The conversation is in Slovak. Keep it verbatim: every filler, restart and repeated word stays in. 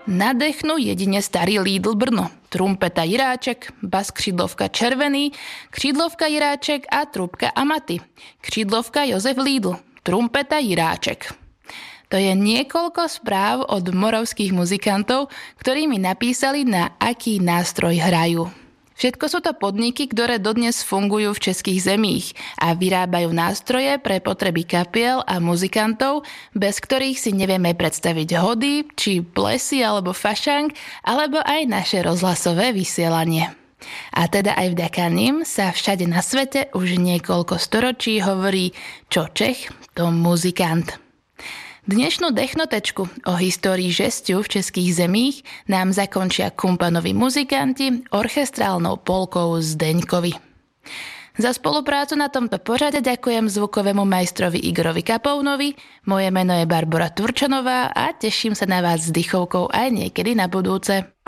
Nadechnú jedine starý Lidl Brno, trumpeta Jiráček, bas křídlovka Červený, křídlovka Jiráček a trúbka Amaty, křídlovka Jozef Lidl, trumpeta Jiráček. To je niekoľko správ od moravských muzikantov, ktorí mi napísali, na aký nástroj hrajú. Všetko sú to podniky, ktoré dodnes fungujú v českých zemích a vyrábajú nástroje pre potreby kapiel a muzikantov, bez ktorých si nevieme predstaviť hody, či plesy alebo fašang, alebo aj naše rozhlasové vysielanie. A teda aj vďaka nim sa všade na svete už niekoľko storočí hovorí, čo Čech, to muzikant. Dnešnú dechnotečku o histórii žestiu v českých zemích nám zakončia kumpanovi muzikanti orchestrálnou polkou Zdeňkovi. Za spoluprácu na tomto pořade ďakujem zvukovému majstrovi Igorovi Kapounovi, moje meno je Barbora Turčanová a teším sa na vás s dychovkou aj niekedy na budúce.